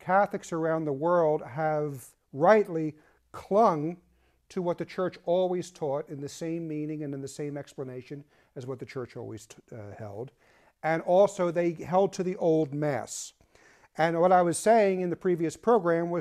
Catholics around the world have rightly clung to what the Church always taught in the same meaning and in the same explanation as what the Church always held. And also they held to the old Mass. And what I was saying in the previous program was